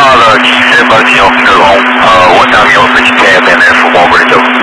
了770空，我上面有飞机 KFNF 1 over 2.